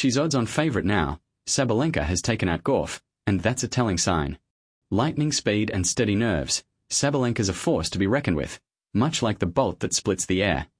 She's odds-on favourite now. Sabalenka has taken out Gauff, and that's a telling sign. Lightning speed and steady nerves, Sabalenka's a force to be reckoned with, much like the bolt that splits the air.